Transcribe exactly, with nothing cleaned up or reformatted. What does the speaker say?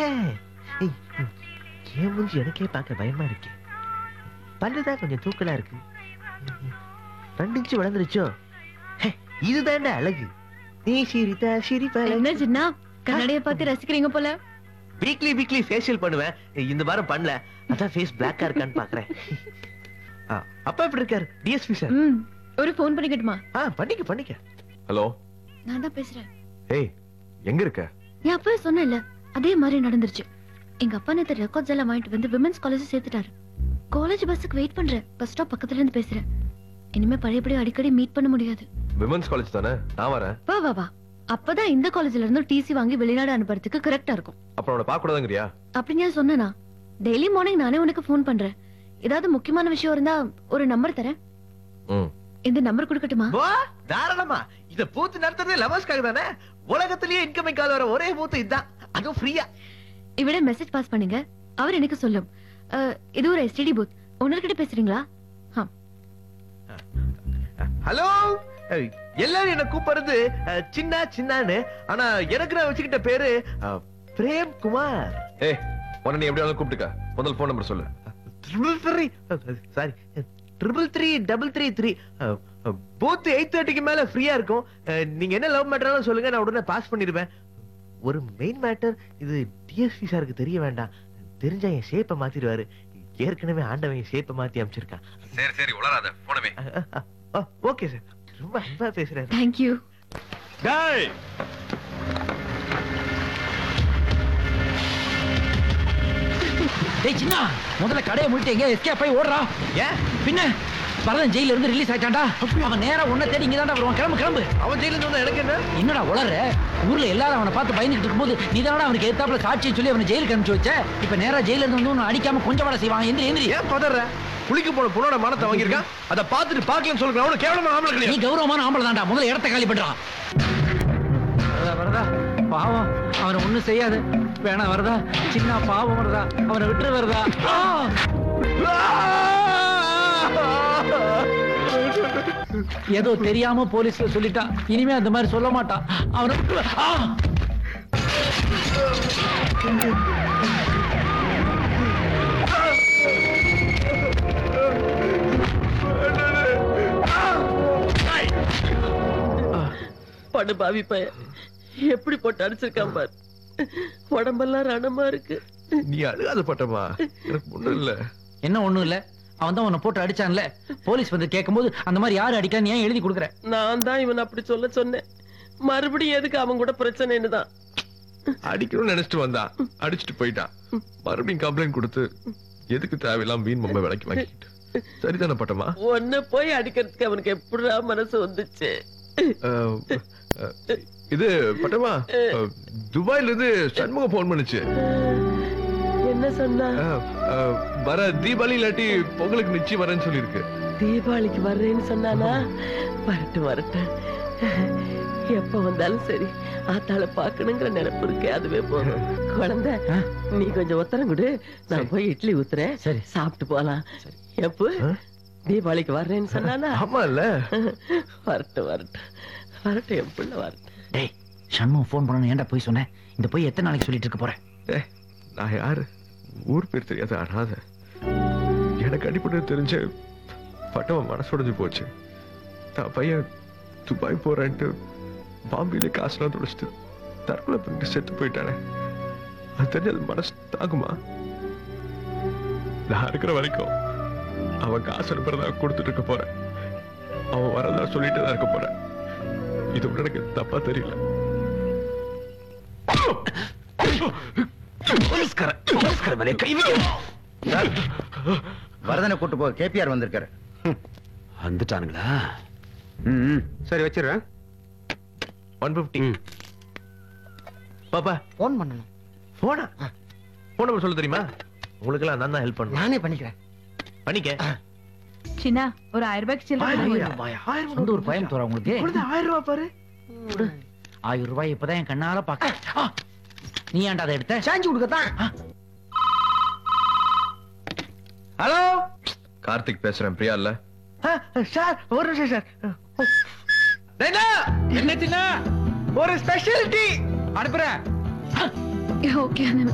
ஏன் மூஞ்சி எனக்கே பார்க்க பயமா இருக்கு. பல்லுதான் கொஞ்சம் தூக்கலா இருக்கு. ரெண்டு இன்ச்சு வளர்ந்துருச்சோ? இதுதான்டா அழகு. நீ சிரித்தா சிரிப்பா. என்ன சின்ன கண்ணாடியை பார்த்து ரசிக்கிறீங்க போல. வீக்லி வீக்லி ஃபேஷியல் பண்ணுவேன். இந்த வாரம் பண்ணல. அதான் ஃபேஸ் பிளாக்கா இருக்கான்னு பாக்குறேன். அப்பா எப்படி இருக்காரு? DSP sir. ஒரு ஃபோன் பண்ணிக்கட்டுமா? ஆ பண்ணிக்க பண்ணிக்க. ஹலோ, நான் தான் பேசுறேன். ஏய் எங்க இருக்க? நீ அப்பவே சொன்னல, அதே மாதிரி நடந்துருச்சு. எங்க அப்பா நேத்து ரெக்கார்ட்ஸ் எல்லாம் வாங்கிட்டு வந்து விமென்ஸ் காலேஜ் சேர்த்துட்டாரு. காலேஜ் பஸ்ஸுக்கு வெயிட் பண்றேன். பஸ் ஸ்டாப் பக்கத்துல இருந்து பேசுறேன். இனிமே பழையபடி அடிக்கடி மீட் பண்ண முடியாது. விமென்ஸ் காலேஜ் தானே, நான் வரேன். வா வா வா. அப்பதான் இந்த காலேஜ்ல இருந்து டிசி வாங்கி வெளிநாடு அனுப்புறதுக்கு கரெக்டா இருக்கும். அப்புறம் அவனை பார்க்க கூடாதுங்கறியா? அப்படி நான் சொன்னேனா? டெய்லி மார்னிங் நானே உனக்கு ஃபோன் பண்றேன். ஏதாவது முக்கியமான விஷயம் இருந்தா ஒரு நம்பர் தரேன். ம். இந்த நம்பர் கொடுக்கட்டுமா? வா, தாராளமா. இத பூத்து நடத்துறதே லவர்ஸ்க்காக தானே. உலகத்திலேயே இன்கமிங் கால் வர ஒரே பூத்து இதுதான். அதுவும் ஃப்ரீயா. இவட மெசேஜ் பாஸ் பண்ணுங்க. அவர் எனக்கு சொல்லும். இது ஒரு எஸ்டிடி பூத். ஓனர்கிட்ட பேசுறீங்களா? ஹலோ, எல்லாரும் என்ன கூப்பிடுறது சின்ன சின்னான்னு. ஆனா எனக்கு நான் வச்சுக்கிட்ட பேரு பிரேம் குமார். ஏய், உன்னை நீ எப்படி வேணாலும் கூப்பிட்டுக்க. முதல் போன் நம்பர் சொல்லு. Triple three sorry triple three double three three booth eight தேர்ட்டிக்கு மேல ஃப்ரீயா இருக்கும். நீங்க என்ன லவ் மேட்டர்னு சொல்லுங்க, நான் உடனே பாஸ் பண்ணிடுவேன். ஒரு மெயின் மேட்டர், இது டிஎஸ்பி சாருக்கு தெரிய வேண்டாம். தெரிஞ்சா என் ஷேப்பை மாத்திடுவாரு. ஏற்கனவே ஆண்டவன் என் ஷேப்பை மாத்தி அமைச்சிருக்கான். சரி சரி, உளராத. போனவே. ஓகே சார், ரொம்ப அன்பா பேசுறேன். Thank you. டேய், டேய் சின்னா, முதல்ல கடையை மூடிட்டு எங்க எஸ்கேப் ஆயி ஓடுறா. ஏன்? பின்ன பரதன் ஜெயில இருந்து ரிலீஸ் ஆயிட்டான்டா. அவன் நேரா உன்னை தேடி இங்க தான்டா வருவான். கிளம்பு கிளம்பு. அவன் ஜெயில இருந்து எனக்கு என்ன? என்னடா உளற? ஊர்ல எல்லாரும் அவனை பார்த்து பயந்துட்டு இருக்கும்போது நீ தானடா அவனுக்கு எதிர்த்தாப்புல சாட்சியை சொல்லி அவனை ஜெயிலுக்கு அனுப்பிச்சு வச்ச. இப்ப நேரா ஜெயில இருந்து வந்து உன்னை அடிக்காம கொஞ்சம் வர செய்வான். எந்திரி எந்திரி. ஏன் பதற? குளிக்க போன பொண்ணோட மானத்தை வாங்கியிருக்கான். அதை பார்த்துட்டு பார்க்கலன்னு சொல்லுங்க. அவனு கேவலமா ஆம்பளை நீ கிடையாது. கௌரவமான ஆம்பளை தான்டா. முதல்ல இடத்த காலி பண்றான். வரதா பாவம், அவனை ஒண்ணும் செய்யாது. வேணா வரதா, சின்ன பாவம் வரதா, அவனை விட்டுரு வரதா. ஏதோ தெரியாம போலீஸ்ல சொல்லிட்டான். இனிமே அந்த மாதிரி சொல்ல மாட்டான். அவனை படு பாவி பையன் எப்படி போட்டு அடிச்சிருக்கான் பாரு. உடம்பெல்லாம் ரணமா இருக்கு. நீ அழுகாத பட்டமா, எனக்கு ஒண்ணும் இல்ல. என்ன ஒண்ணும் இல்ல, அவன் தான் உன்னை போட்டு அடிச்சான்ல. போலீஸ் வந்து கேட்கும்போது அந்த மாதிரி யாரு அடிக்கான்னு ஏன் எழுதி கொடுக்குற? நான் தான் இவன் அப்படி சொல்ல சொன்னேன். மறுபடியும் எதுக்கு அவன் கூட பிரச்சனைன்னு தான். அடிக்கணும்னு நினைச்சிட்டு வந்தான், அடிச்சுட்டு போயிட்டான். மறுபடியும் கம்ப்ளைண்ட் கொடுத்து எதுக்கு தேவையில்லாம் மீன் மம்ம விலைக்கு வாங்கிட்டு. சரிதானே பட்டமா? ஒன்ன போய் அடிக்கிறதுக்கு அவனுக்கு எப்படிடா மனசு வந்துச்சு? இது பட்டமா, துபாயில இருந்து சண்முகம் போன் பண்ணுச்சு. என்ன சொன்னா? வர தீபாவளி இல்லாட்டி பொங்கலுக்கு நிச்சயம் வரேன்னு சொல்லிருக்கு. தீபாவளிக்கு வர்றேன்னு சொன்னானா? வரட்டும் வரட்டும். எப்ப வந்தாலும் சரி, ஆத்தாள பாக்கணுங்கிற நினைப்பு இருக்கே, அதுவே போதும். குழந்தை, நீ கொஞ்சம் ஒத்தரம் கொடு, நான் போய் இட்லி ஊத்துறேன். சரி, சாப்பிட்டு போலாம். எப்ப தீபாவளிக்கு வர்றேன்னு சொன்னானா? ஆமா இல்ல, வரட்டும் வரட்டும் வரட்டும், என் பிள்ளை வரட்டும். டேய், சண்முகம் போன் பண்ணணும் ஏன்டா போய் சொன்னேன்? இந்த போய் எத்தனை நாளைக்கு சொல்லிட்டு இருக்க போறேன்? நான் யாரு? ஊர் பேர் தெரியாத அனாத. எனக்கு அடிப்படை தெரிஞ்ச பட்டம் மனசு உடைஞ்சு போச்சு. நான் பையன் துபாய் போறேன்ட்டு பாம்பேல காசுலாம் துடைச்சிட்டு தற்கொலை பண்ணிட்டு செத்து போயிட்டானே. அது தெரிஞ்சது மனசு தாங்குமா? நான் இருக்கிற வரைக்கும் அவன் காசு அனுப்புறதா கொடுத்துட்டு இருக்க போறேன். அவன் வரதா சொல்லிட்டு தான் இருக்க போறேன். இது கூட எனக்கு தப்பா தெரியல. வரதனை கூட்டு போ, கேபிஆர் வந்திருக்காரு. வந்துட்டானுங்களா? சரி வச்சிருவேன். One fifty. பாப்பா போன் பண்ணணும். போனா போன் நம்பர் சொல்ல தெரியுமா? உங்களுக்கு எல்லாம் நான் தான் ஹெல்ப் பண்ணணும். நானே பண்ணிக்கிறேன். பண்ணிக்க. சின்ன ஒரு ஆயிரம் ரூபாய்க்கு சில்லறை. சொந்த ஒரு பயம் தோற உங்களுக்கு. ஆயிரம் ரூபாய் பாரு. ஆயிரம் ரூபாய் இப்பதான் என் கண்ணால பாக்க. நீ ஏன்டா அதை எடுத்த? சாஞ்சி கொடுக்கத்தான். ஹலோ, கார்த்திக் பேசுறேன். பிரியா இல்ல சார்? ஒரு நிமிஷம் சார். என்ன சின்ன ஒரு ஸ்பெஷாலிட்டி அனுப்புறேன். ஓகே